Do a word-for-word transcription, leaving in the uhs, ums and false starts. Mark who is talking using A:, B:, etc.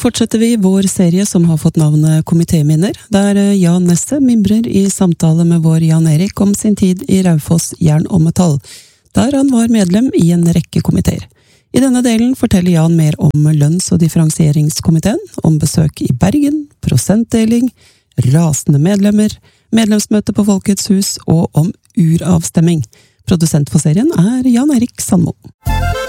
A: fortsetter vi vår serie som har fått navnet Komitéminner, der Jan Nesse mimrer i samtale med vår Jan Erik om sin tid i Raufoss Jern og Metall, der han var medlem i en rekke komiteer. I denne delen forteller Jan mer om lønns- og differensieringskomiteen, om besøk i Bergen, prosentdeling, rasende medlemmer, medlemsmøte på Folkets hus og om uravstemming. Produsent for serien er Jan Erik Sandmo.